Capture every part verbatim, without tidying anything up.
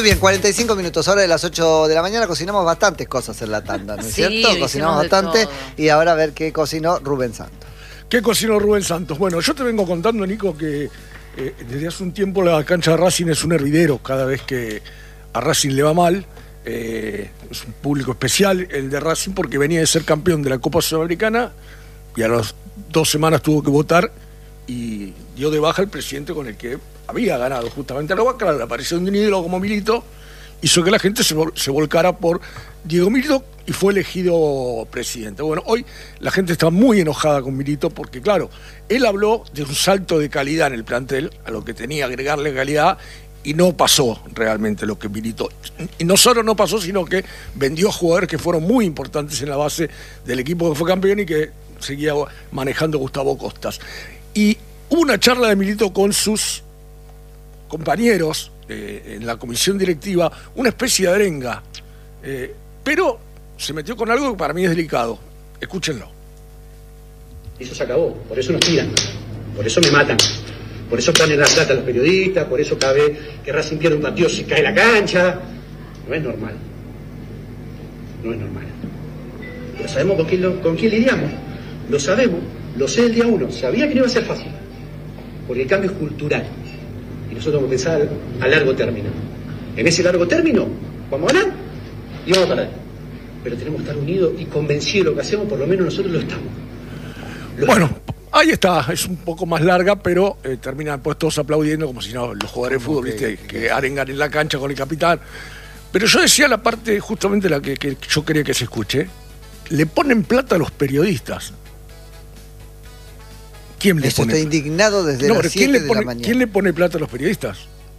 Muy bien, cuarenta y cinco minutos, hora de las ocho de la mañana. Cocinamos bastantes cosas en la tanda, ¿no es Sí, cierto? Cocinamos bastante. todo. Y ahora a ver qué cocinó Rubén Santos. ¿Qué cocinó Rubén Santos? Bueno, yo te vengo contando, Nico, que eh, desde hace un tiempo la cancha de Racing es un hervidero. Cada vez que a Racing le va mal, eh, es un público especial el de Racing, porque venía de ser campeón de la Copa Sudamericana y a las dos semanas tuvo que votar y dio de baja el presidente con el que había ganado justamente la Copa. Claro, la aparición de un ídolo como Milito hizo que la gente se, vol se volcara por Diego Milito y fue elegido presidente. Bueno, hoy la gente está muy enojada con Milito porque, claro, él habló de un salto de calidad en el plantel, a lo que tenía que agregarle calidad, y no pasó realmente lo que Milito. Y no solo no pasó, sino que vendió jugadores que fueron muy importantes en la base del equipo que fue campeón y que seguía manejando Gustavo Costas. Y hubo una charla de Milito con sus compañeros eh, en la comisión directiva, una especie de arenga, eh, pero se metió con algo que para mí es delicado. Escúchenlo. Eso se acabó, por eso nos tiran, por eso me matan, por eso ponen la plata a los periodistas, por eso cada vez que Racing pierde un partido se cae la cancha. No es normal, no es normal. Pero sabemos con quién, lo, con quién lidiamos, lo sabemos, lo sé el día uno, sabía que no iba a ser fácil, porque el cambio es cultural. Y nosotros vamos a pensar a largo término. En ese largo término, vamos a ganar y vamos a perder. Pero tenemos que estar unidos y convencidos de lo que hacemos, por lo menos nosotros lo estamos. Lo bueno, ahí está, es un poco más larga, pero eh, terminan pues todos aplaudiendo como si no, los jugadores de fútbol, ¿viste? Que, que arengan en la cancha con el capitán. Pero yo decía la parte justamente la que, que yo quería que se escuche. Le ponen plata a los periodistas. ¿Quién le Eso pone? está indignado desde No, las pero ¿quién siete le de pone, la mañana. ¿quién le pone plata a los periodistas?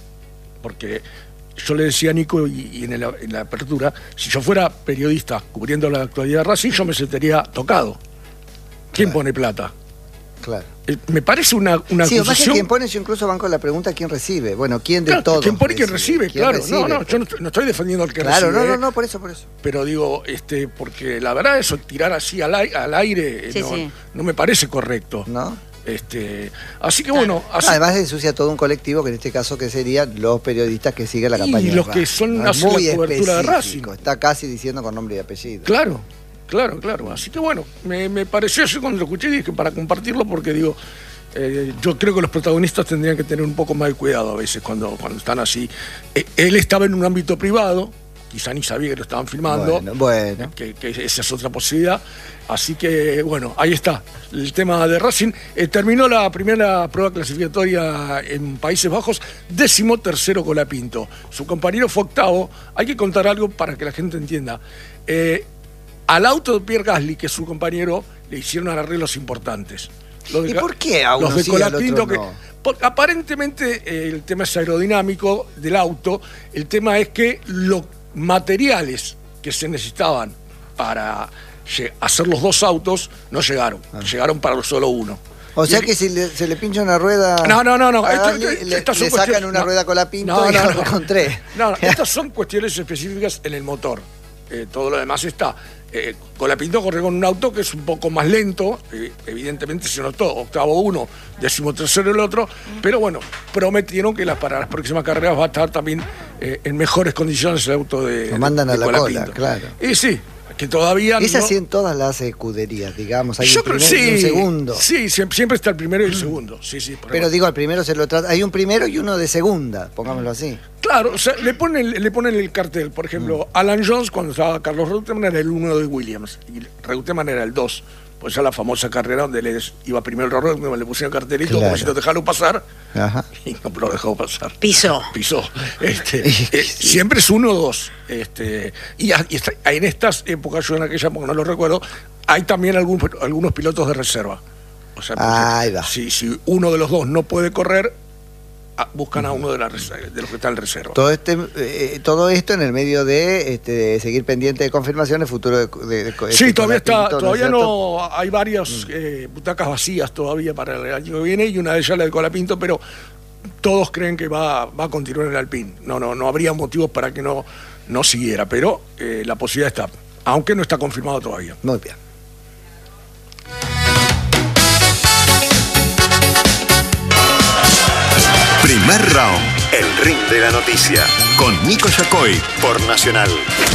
Porque yo le decía a Nico y, y en, el, en la apertura, si yo fuera periodista cubriendo la actualidad de Racing, yo me sentiría tocado. ¿Quién Claro. pone plata? Claro. Eh, Me parece una, una Sí, o más que acusación... quien pone, yo incluso van con la pregunta ¿quién recibe? Bueno, ¿quién de Claro, todos ¿quién pone y quién recibe? ¿Quién Claro, recibe? no, no, yo no, no estoy defendiendo al que Claro, recibe. no, no, eh, no, por eso, por eso. Pero digo, este, porque la verdad eso, tirar así al, ai- al aire, eh, Sí, no, sí. no me parece correcto. ¿No? Este, así que bueno, así, Además ensucia todo un colectivo, que en este caso que serían los periodistas que siguen la Y campaña. de los que Racing, son- ¿no? Es hacen la muy cobertura de específico, Racing. está casi diciendo con nombre y apellido. claro, claro, claro. Así que bueno, me, me pareció eso cuando lo escuché, dije para compartirlo porque digo, eh, yo creo que los protagonistas tendrían que tener un poco más de cuidado a veces cuando, cuando están así. Eh, él estaba en un ámbito privado, quizá ni sabía que lo estaban filmando. Bueno, bueno. Que, que esa es otra posibilidad. Así que, bueno, ahí está el tema de Racing. Eh, terminó la primera prueba clasificatoria en Países Bajos, décimo tercero Colapinto. Su compañero fue octavo. Hay que contar algo para que la gente entienda. Eh, al auto de Pierre Gasly, que es su compañero, le hicieron arreglos importantes. Los de ¿Y Ga- por qué a uno los de sí y al Colapinto otro que, no? por- aparentemente eh, el tema es aerodinámico del auto. El tema es que los materiales que se necesitaban para lle- hacer los dos autos no llegaron, Ah. llegaron para solo uno. O sea Y- que si le- se le pincha una rueda. No, no, no, no. a esto- Gasly, esto- le, estas son le sacan cuestiones- una no. rueda con la pinto No, y no, ahora no. con tres. No, no, estas son cuestiones específicas en el motor. Eh, todo lo demás está. Eh, Colapinto corre con un auto que es un poco más lento, eh, evidentemente se notó, octavo uno, décimo tercero el otro, pero bueno, prometieron que las, para las próximas carreras va a estar también eh, en mejores condiciones el auto de Lo mandan de- a de la Colapinto. cola, claro. Y sí, que todavía Es no... así en todas las escuderías, digamos. Hay Yo un creo primero y un sí, segundo. sí, siempre, siempre está el primero y el segundo. Sí, sí, por Pero ahí. digo, al primero se lo trata. Hay un primero y uno de segunda, pongámoslo así. Claro, o sea, le ponen, le ponen el cartel. Por ejemplo, Alan Jones, cuando estaba Carlos Reutemann, era el uno de Williams. Y Reutemann era el dos. Pues ya la famosa carrera donde le iba primero el Reutemann, le pusieron el cartelito, Claro. como si no dejarlo pasar. Ajá. Y no lo dejó pasar. Pisó. Pisó. Este, eh, siempre es uno o dos. Este, y, a- y está- en estas épocas, yo en aquella época no lo recuerdo, hay también algún- algunos pilotos de reserva. O sea, porque Ahí va. si, si uno de los dos no puede correr, ah, buscan a uno de, la res- de los que está en reserva. Todo este, eh, todo esto en el medio de, este, de seguir pendiente de confirmaciones, futuro de, de, de Sí, este todavía está, Colapinto, todavía es cierto? no, hay varias eh, butacas vacías todavía para el año que viene y una de ellas la de Colapinto, pero todos creen que va, va a continuar en el Alpine. No, no, no habría motivos para que no, no siguiera, pero eh, la posibilidad está, aunque no está confirmado todavía. Muy bien. Primer round. El Ring de la Noticia, con Nico Yacoy, por Nacional.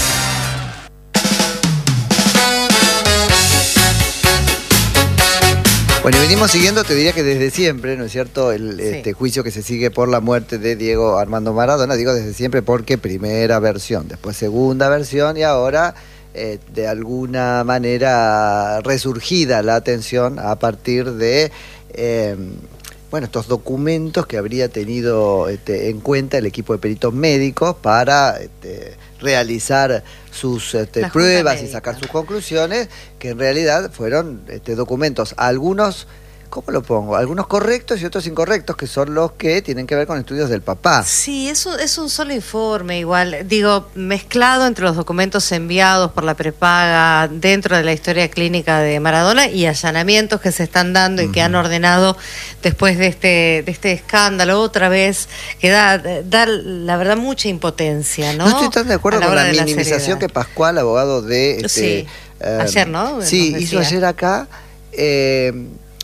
Bueno, y venimos siguiendo, te diría que desde siempre, ¿no es cierto?, el Sí. este juicio que se sigue por la muerte de Diego Armando Maradona. Digo desde siempre porque primera versión, después segunda versión y ahora eh, de alguna manera resurgida la atención a partir de eh, bueno, estos documentos que habría tenido este, en cuenta el equipo de peritos médicos para este, realizar sus este, pruebas y sacar sus conclusiones, que en realidad fueron este, documentos, algunos, ¿cómo lo pongo? Algunos correctos y otros incorrectos, que son los que tienen que ver con estudios del papá. Sí, es un, es un solo informe igual, digo, mezclado entre los documentos enviados por la prepaga dentro de la historia clínica de Maradona y allanamientos que se están dando y uh-huh. que han ordenado después de este de este escándalo otra vez, que da, da la verdad mucha impotencia, ¿no? No estoy tan de acuerdo la con la de minimización la que Pascual, abogado de... Este, sí, eh, ayer, ¿no? Sí, hizo ayer acá... Eh,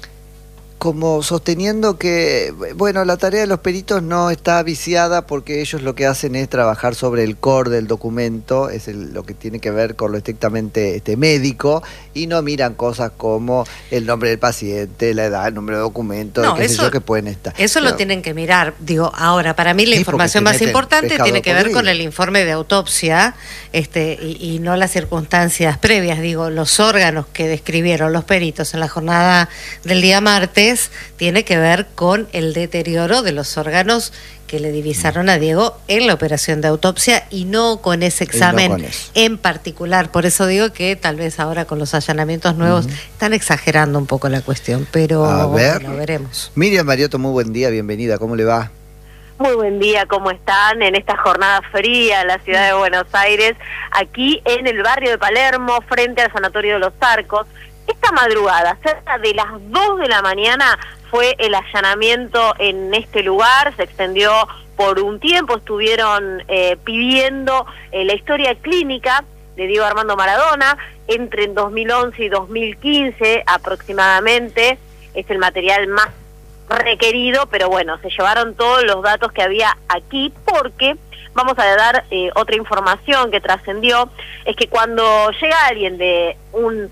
como sosteniendo que, bueno, la tarea de los peritos no está viciada porque ellos lo que hacen es trabajar sobre el core del documento, es el, lo que tiene que ver con lo estrictamente este, médico, y no miran cosas como el nombre del paciente, la edad, el número de documento, no, qué eso, sé yo, que pueden estar. Eso Pero, lo tienen que mirar. Digo, ahora, para mí la sí, información más importante tiene que ver podrido. con el informe de autopsia este y, y no las circunstancias previas. Digo, los órganos que describieron los peritos en la jornada del día martes tiene que ver con el deterioro de los órganos que le divisaron a Diego en la operación de autopsia y no con ese examen no con en particular. Por eso digo que tal vez ahora con los allanamientos nuevos uh-huh. están exagerando un poco la cuestión, pero a ver. Bueno, veremos. Miriam Mariotto, muy buen día, bienvenida, ¿cómo le va? Muy buen día, ¿cómo están? En esta jornada fría en la ciudad de Buenos Aires, aquí en el barrio de Palermo, frente al Sanatorio de los Arcos. Esta madrugada, cerca de las dos de la mañana, fue el allanamiento en este lugar, se extendió por un tiempo, estuvieron eh, pidiendo eh, la historia clínica de Diego Armando Maradona, entre dos mil once y dos mil quince aproximadamente, es el material más requerido, pero bueno, se llevaron todos los datos que había aquí, porque vamos a dar eh, otra información que trascendió, es que cuando llega alguien de un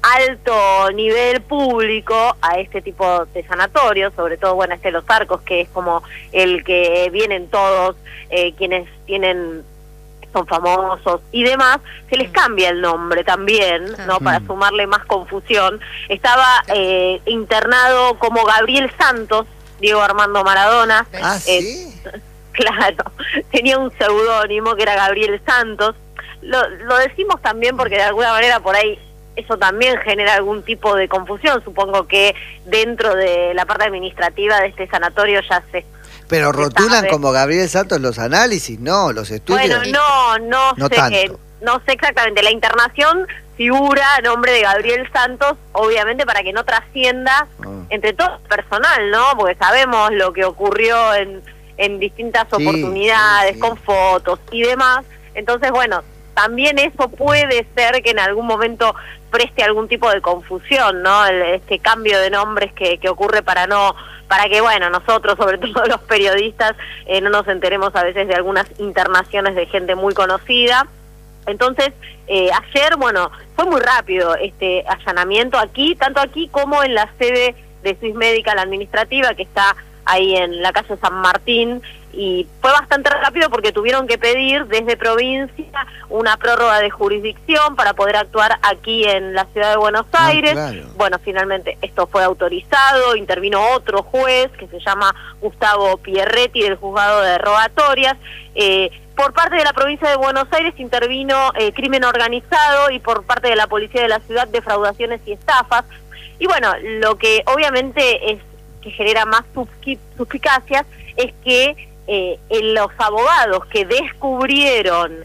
alto nivel público a este tipo de sanatorios, sobre todo, bueno, este Los Arcos, que es como el que vienen todos eh, quienes tienen, son famosos y demás, se les cambia el nombre también, ¿no? Para sumarle más confusión. Estaba eh, internado como Gabriel Santos, Diego Armando Maradona. Ah, eh, ¿sí? Claro, tenía un seudónimo que era Gabriel Santos. Lo, lo decimos también porque de alguna manera por ahí eso también genera algún tipo de confusión. Supongo que dentro de la parte administrativa de este sanatorio ya se... Pero se rotulan sabe. Como Gabriel Santos los análisis, no, los estudios. Bueno, no, no, no sé, tanto. no sé exactamente. La internación figura a nombre de Gabriel Santos, obviamente para que no trascienda oh. entre todo el personal, ¿no? Porque sabemos lo que ocurrió en, en distintas sí, oportunidades, sí, sí. con fotos y demás. Entonces, bueno, también eso puede ser que en algún momento preste algún tipo de confusión, ¿no? El, este cambio de nombres que, que ocurre para no, para que, bueno, nosotros, sobre todo los periodistas, eh, no nos enteremos a veces de algunas internaciones de gente muy conocida. Entonces, eh, ayer, bueno, fue muy rápido este allanamiento aquí, tanto aquí como en la sede de Swiss Medical Administrativa, que está ahí en la calle San Martín, y fue bastante rápido porque tuvieron que pedir desde provincia una prórroga de jurisdicción para poder actuar aquí en la ciudad de Buenos Aires. Ah, claro. Bueno, finalmente esto fue autorizado, intervino otro juez que se llama Gustavo Pierretti del juzgado de rogatorias. Eh, por parte de la provincia de Buenos Aires intervino eh, crimen organizado, y por parte de la policía de la ciudad defraudaciones y estafas. Y bueno, lo que obviamente es que genera más suspicacias es que eh, en los abogados que descubrieron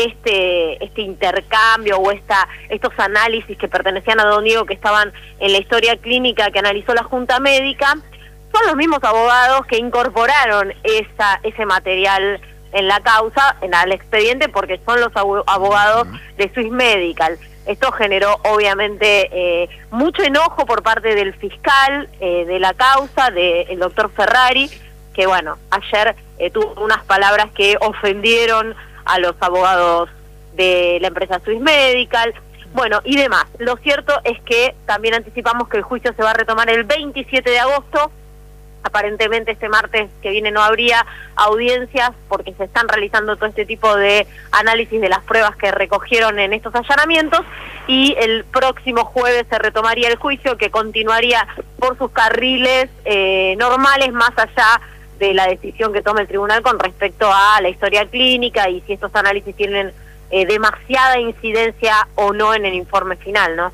este este intercambio o esta estos análisis que pertenecían a don Diego, que estaban en la historia clínica que analizó la Junta Médica, son los mismos abogados que incorporaron esa ese material en la causa, en el expediente, porque son los abogados de Swiss Medical. Esto generó obviamente eh, mucho enojo por parte del fiscal eh, de la causa, del doctor Ferrari, que bueno, ayer eh, tuvo unas palabras que ofendieron a los abogados de la empresa Swiss Medical, bueno, y demás. Lo cierto es que también anticipamos que el juicio se va a retomar el veintisiete de agosto, aparentemente este martes que viene no habría audiencias porque se están realizando todo este tipo de análisis de las pruebas que recogieron en estos allanamientos, y el próximo jueves se retomaría el juicio, que continuaría por sus carriles eh, normales, más allá de la decisión que tome el tribunal con respecto a la historia clínica y si estos análisis tienen eh, demasiada incidencia o no en el informe final, ¿no?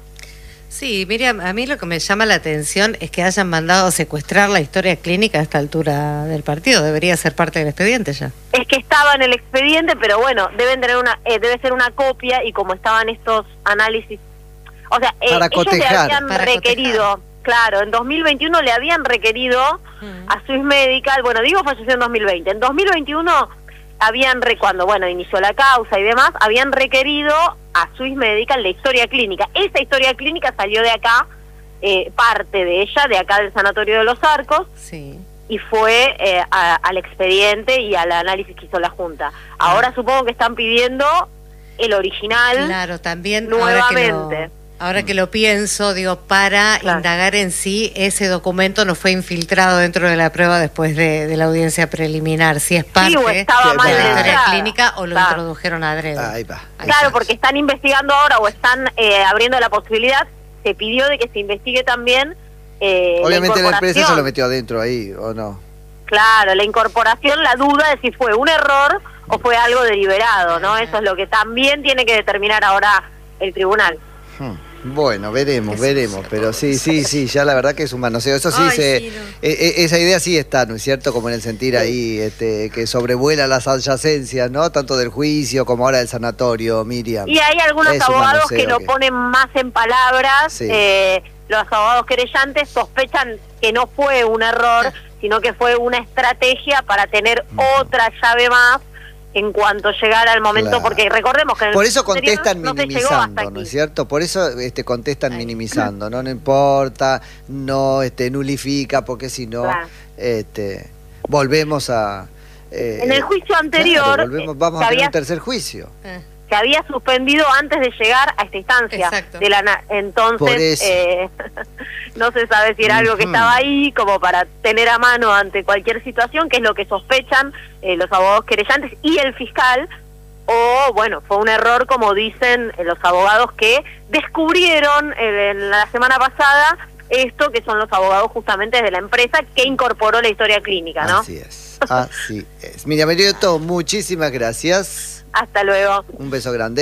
Sí, Miriam, a mí lo que me llama la atención es que hayan mandado a secuestrar la historia clínica a esta altura del partido. Debería ser parte del expediente ya. Es que estaba en el expediente, pero bueno, deben tener una, eh, debe ser una copia, y como estaban estos análisis, o sea, eh, para ellos cotejar. le habían para requerido, cotejar. Claro, en dos mil veintiuno le habían requerido mm. a Swiss Medical, bueno, digo falleció en dos mil veinte, en dos mil veintiuno habían, re, cuando bueno inició la causa y demás, habían requerido a Swiss Medical la historia clínica. Esa historia clínica salió de acá, eh, parte de ella, de acá del Sanatorio de los Arcos, sí. y fue eh, a, al expediente y al análisis que hizo la Junta. Ahora ah. supongo que están pidiendo el original. Claro, también nuevamente. Ahora que lo, ahora que lo pienso, digo, para claro. indagar en sí, ese documento no fue infiltrado dentro de la prueba después de, de la audiencia preliminar, si es parte sí, o estaba de mal la historia entrada. clínica o lo claro. introdujeron adrede. Ahí va. Ahí claro, va. Porque están investigando ahora o están eh, abriendo la posibilidad, se pidió de que se investigue también eh, obviamente la, la empresa se lo metió adentro ahí, ¿o no? Claro, la incorporación, la duda de si fue un error o fue algo deliberado, ¿no? Eso es lo que también tiene que determinar ahora el tribunal. Hmm. Bueno, veremos, eso veremos, pero sí, sí, sí, ya la verdad que es un manoseo. Eso sí, Ay, se, sí, no. e, esa idea sí está, ¿no es cierto? Como en el sentir ahí este, que sobrevuela las adyacencias, ¿no? Tanto del juicio como ahora del sanatorio, Miriam. Y hay algunos es abogados que lo que... ponen más en palabras, sí. eh, los abogados querellantes sospechan que no fue un error, sino que fue una estrategia para tener mm. otra llave más en cuanto llegara el momento, claro. porque recordemos que en el por eso contestan no minimizando, ¿no es cierto? Por eso este contestan Ay. minimizando, no no importa, no este nulifica, porque si no claro. este volvemos a eh, en el juicio anterior claro, volvemos, vamos a tener había, un tercer juicio. Eh. Se había suspendido antes de llegar a esta instancia. Exacto. De la entonces eh, no se sabe si era algo que estaba ahí como para tener a mano ante cualquier situación, que es lo que sospechan eh, los abogados querellantes y el fiscal, o bueno, fue un error como dicen eh, los abogados que descubrieron eh, en la semana pasada esto, que son los abogados justamente de la empresa que incorporó la historia clínica, ¿no? Así es, así es. Miriam Meriotto, muchísimas gracias. Hasta luego. Un beso grande.